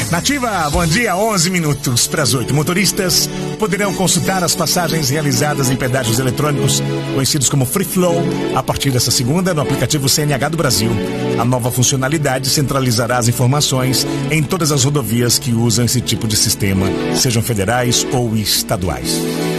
Nativa, bom dia, 11 minutos para as 8. Motoristas poderão consultar as passagens realizadas em pedágios eletrônicos, conhecidos como Free Flow, a partir dessa segunda no aplicativo CNH do Brasil. A nova funcionalidade centralizará as informações em todas as rodovias que usam esse tipo de sistema, sejam federais ou estaduais.